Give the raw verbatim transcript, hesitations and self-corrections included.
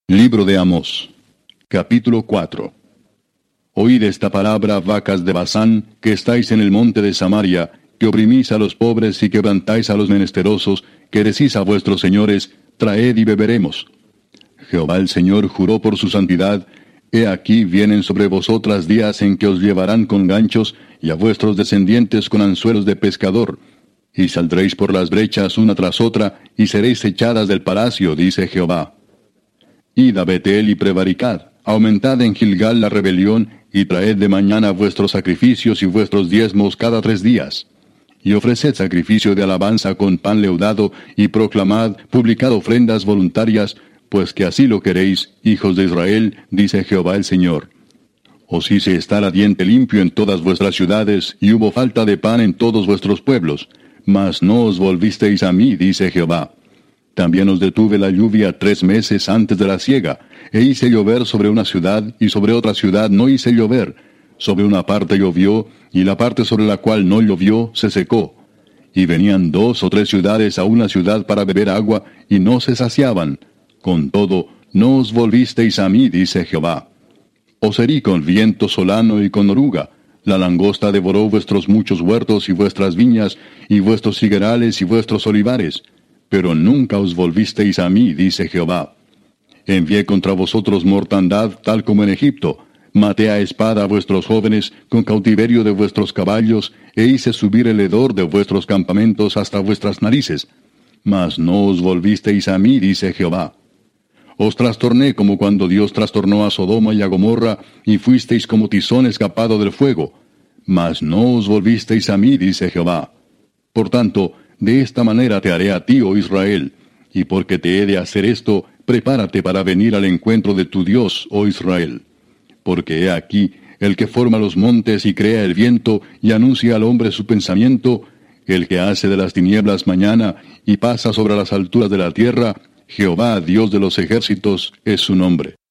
Libro de Amós, capítulo cuatro. Oíd esta palabra, vacas de Basán, que estáis en el monte de Samaria, que oprimís a los pobres y quebrantáis a los menesterosos, que decís a vuestros señores, traed y beberemos. Jehová el Señor juró por su santidad, he aquí vienen sobre vosotras días en que os llevarán con ganchos, y a vuestros descendientes con anzuelos de pescador, y saldréis por las brechas una tras otra, y seréis echadas del palacio, dice Jehová. Id a Betel y prevaricad, aumentad en Gilgal la rebelión, y traed de mañana vuestros sacrificios y vuestros diezmos cada tres días. Y ofreced sacrificio de alabanza con pan leudado, y proclamad, publicad ofrendas voluntarias, pues que así lo queréis, hijos de Israel, dice Jehová el Señor. Os hice estar a diente limpio en todas vuestras ciudades, y hubo falta de pan en todos vuestros pueblos, mas no os volvisteis a mí, dice Jehová. También os detuve la lluvia tres meses antes de la siega, e hice llover sobre una ciudad, y sobre otra ciudad no hice llover. Sobre una parte llovió, y la parte sobre la cual no llovió se secó. Y venían dos o tres ciudades a una ciudad para beber agua, y no se saciaban. Con todo, no os volvisteis a mí, dice Jehová. Os herí con viento solano y con oruga. La langosta devoró vuestros muchos huertos y vuestras viñas, y vuestros higuerales y vuestros olivares. Pero nunca os volvisteis a mí, dice Jehová. Envié contra vosotros mortandad, tal como en Egipto. Maté a espada a vuestros jóvenes, con cautiverio de vuestros caballos, e hice subir el hedor de vuestros campamentos hasta vuestras narices. Mas no os volvisteis a mí, dice Jehová. Os trastorné como cuando Dios trastornó a Sodoma y a Gomorra, y fuisteis como tizón escapado del fuego. Mas no os volvisteis a mí, dice Jehová. Por tanto, de esta manera te haré a ti, oh Israel, y porque te he de hacer esto, prepárate para venir al encuentro de tu Dios, oh Israel. Porque he aquí, el que forma los montes y crea el viento, y anuncia al hombre su pensamiento, el que hace de las tinieblas mañana, y pasa sobre las alturas de la tierra, Jehová, Dios de los ejércitos, es su nombre.